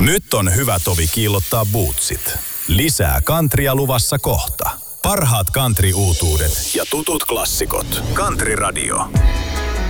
Nyt on hyvä tovi kiillottaa bootsit. Lisää countrya luvassa kohta. Parhaat country-uutuudet ja tutut klassikot. Country Radio.